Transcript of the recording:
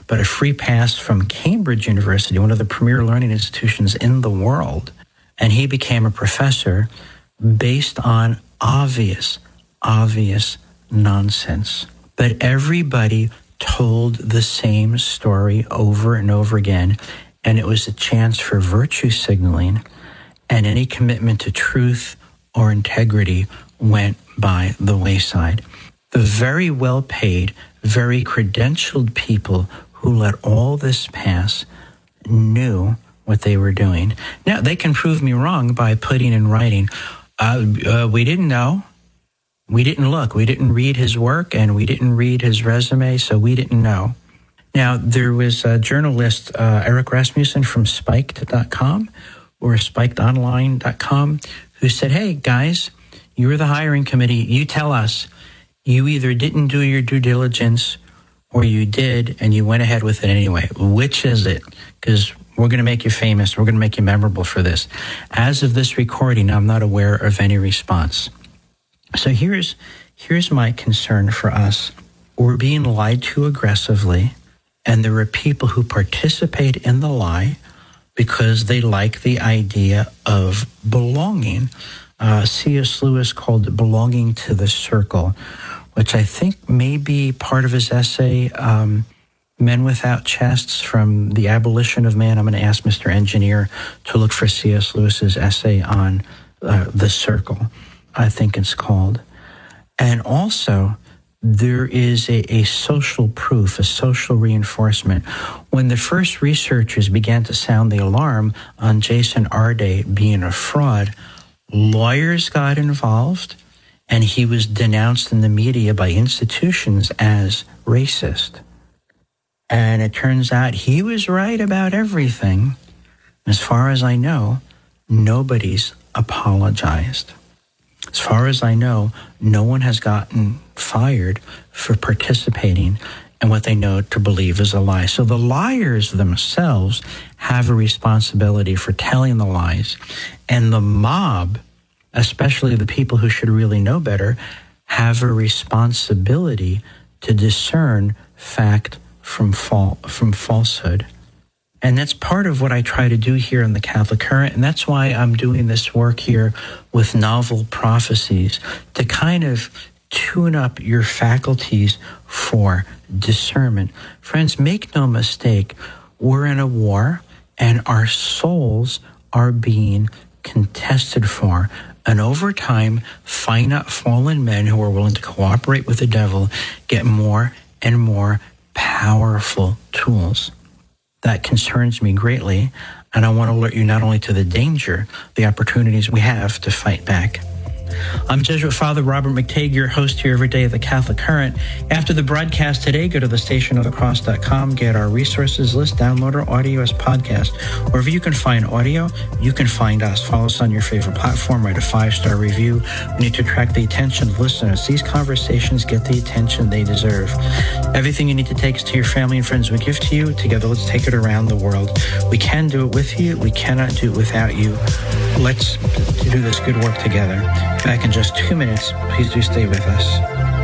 but a free pass from Cambridge University, one of the premier learning institutions in the world. And he became a professor based on obvious nonsense. But everybody told the same story over and over again, and it was a chance for virtue signaling, and any commitment to truth or integrity went by the wayside. The very well-paid, very credentialed people who let all this pass knew what they were doing. Now, they can prove me wrong by putting in writing, we didn't know, we didn't look, we didn't read his work, and we didn't read his resume, so we didn't know. Now, there was a journalist, Eric Rasmussen from Spiked.com or SpikedOnline.com, who said, hey, guys, you're the hiring committee. You tell us. You either didn't do your due diligence or you did and you went ahead with it anyway. Which is it? Because we're going to make you famous. We're going to make you memorable for this. As of this recording, I'm not aware of any response. So here's my concern for us. We're being lied to aggressively, and there are people who participate in the lie because they like the idea of belonging. C.S. Lewis called it belonging to the circle, which I think may be part of his essay, Men Without Chests, from the Abolition of Man. I'm going to ask Mr. Engineer to look for C.S. Lewis's essay on the circle, I think it's called. And also, there is a social proof, a social reinforcement. When the first researchers began to sound the alarm on Jason Arde being a fraud, lawyers got involved, and he was denounced in the media by institutions as racist. And it turns out he was right about everything. As far as I know, nobody's apologized. As far as I know, no one has gotten fired for participating in what they know to believe is a lie. So the liars themselves have a responsibility for telling the lies. And the mob, especially the people who should really know better, have a responsibility to discern fact from falsehood. And that's part of what I try to do here in the Catholic Current, and that's why I'm doing this work here with Novel Prophecies, to kind of tune up your faculties for discernment. Friends, make no mistake, we're in a war, and our souls are being contested for. And over time, finite fallen men who are willing to cooperate with the devil get more and more powerful tools. That concerns me greatly, and I want to alert you not only to the danger, the opportunities we have to fight back. I'm Jesuit Father Robert McTague, your host here every day at the Catholic Current. After the broadcast today, go to thestationofthecross.com, get our resources list, download our audio as podcast. Wherever you can find audio, you can find us. Follow us on your favorite platform, write a 5-star review. We need to attract the attention of listeners. These conversations get the attention they deserve. Everything you need to take us to your family and friends we give to you. Together, let's take it around the world. We can do it with you. We cannot do it without you. Let's do this good work together. Back in just 2 minutes. Please do stay with us.